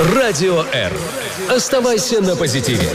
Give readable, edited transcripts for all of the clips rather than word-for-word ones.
Радио Р. Оставайся на позитиве.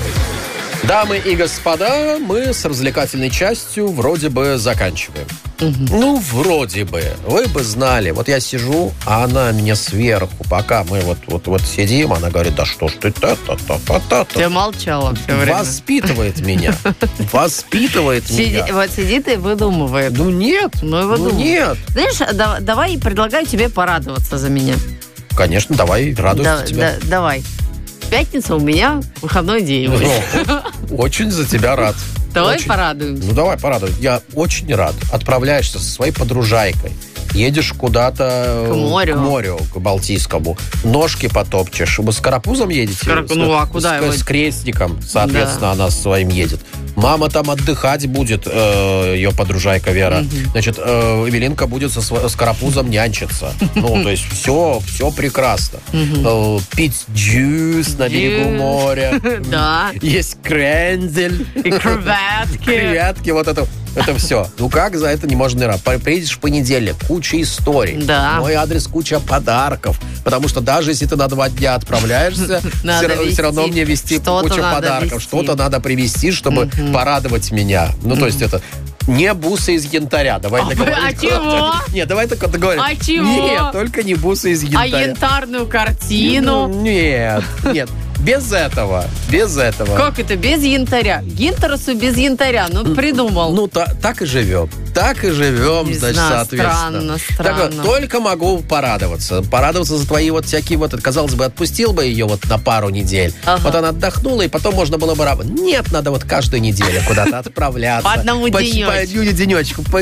Дамы и господа, мы с развлекательной частью вроде бы заканчиваем. Ну, вроде бы. Вы бы знали. Вот я сижу, а она меня сверху, пока мы вот сидим, она говорит, да что ж ты та-та-та-та-та. Ты молчала все время. Воспитывает меня. Воспитывает меня. Вот сидит и выдумывает. Ну, нет. Ну, и выдумывает. Нет. Знаешь, давай предлагаю тебе порадоваться за меня. Конечно, давай, радуйся тебя. Давай. Пятница у меня выходной день. Очень за тебя рад. Давай порадуемся. Ну, давай порадуем. Я очень рад. Отправляешься со своей подружайкой. Едешь куда-то к морю, к Балтийскому. Ножки потопчешь. Вы с карапузом едете? Ну, а куда его? С крестником, соответственно, она с своим едет. Мама там отдыхать будет, ее подружайка Вера. Значит, Эвелинка будет с карапузом нянчиться. Ну, то есть все прекрасно. Пить джюс на берегу моря. Да. Есть крендель. И креветки. Креветки, вот это все. Ну как за это не можно рад? Приедешь в понедельник, куча историй. Да. Мой адрес, куча подарков. Потому что даже если ты на 2 дня отправляешься, все равно мне везти кучу подарков. Что-то надо привезти, чтобы порадовать меня. Ну, то есть это... Не бусы из янтаря. Давай договоримся. А чего? Нет, давай только договоримся. А чего? Нет, только не бусы из янтаря. А янтарную картину? Нет. Без этого. Как это без янтаря? Гинтерсу без янтаря. Ну, придумал. Ну, так и живем. Не значит, знаю, соответственно. странно. Так вот, только могу порадоваться. Порадоваться за твои вот всякие вот... Казалось бы, отпустил бы ее вот на пару недель. Ага. Вот она отдохнула, и потом можно было бы... Нет, надо вот каждую неделю куда-то отправляться. По одному денечку. По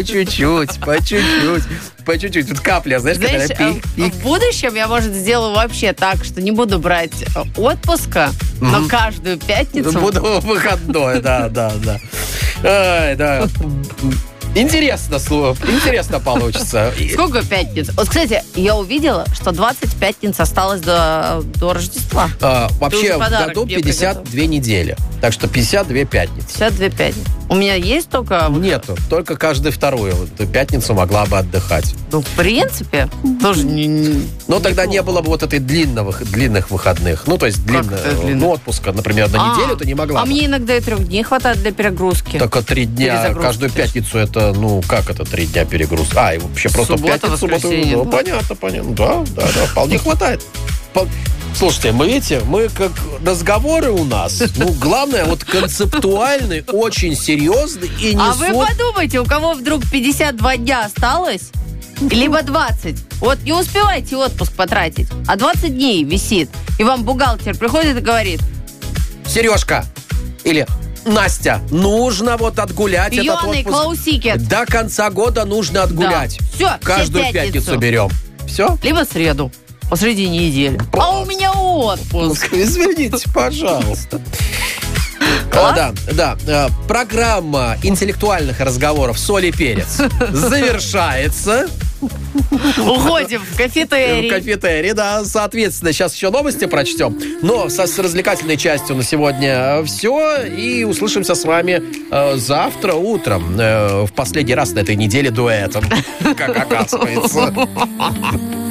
чуть-чуть. Тут капля, знаешь, которая в будущем я, может, сделаю вообще так, что не буду брать отпуска, но каждую пятницу... Буду выходной, да. Ай, да. Интересно получится. Сколько пятниц? Вот, кстати, я увидела, что 20 пятниц осталось до Рождества. Вообще в году 52 недели. Так что 52 пятницы. 52 пятницы. У меня есть только... Нету. Только каждую вторую пятницу могла бы отдыхать. Ну, в принципе, тоже не... Но тогда не было бы вот этой длинных выходных. Ну, то есть отпуска, например, на неделю ты не могла бы. Мне иногда и 3 дней хватает для перегрузки. Только 3 дня, каждую пятницу это, как это 3 дня перегрузки? И вообще просто Суббота, пятницу. воскресенье. Понятно. Да, вполне хватает. Слушайте, мы как разговоры у нас, главное, вот концептуальный, очень серьезный и несут... А вы подумайте, у кого вдруг 52 дня осталось, либо 20. Вот не успевайте отпуск потратить, а 20 дней висит. И вам бухгалтер приходит и говорит: Сережка, или Настя, нужно вот отгулять этот отпуск. Клаусикет. До конца года нужно отгулять. Да. Все, каждую пятницу берем. Все? Либо среду. Посреди недели. А у меня отпуск. Извините, пожалуйста. Да. Программа интеллектуальных разговоров «Соль и перец» завершается. Уходим в кафетерий. В кафетерий, да. Соответственно, сейчас еще новости прочтем. Но с развлекательной частью на сегодня все. И услышимся с вами завтра утром. В последний раз на этой неделе дуэтом, как оказывается.